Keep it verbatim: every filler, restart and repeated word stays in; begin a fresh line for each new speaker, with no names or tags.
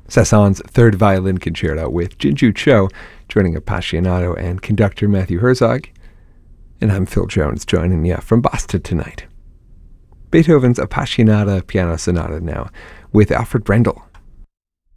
Saint-Saëns' Third Violin Concerto with Jinju Cho joining Appassionato and conductor Matthew Herzog. And I'm Phil Jones, joining you from Boston tonight. Beethoven's Appassionata Piano Sonata now, with Alfred Brendel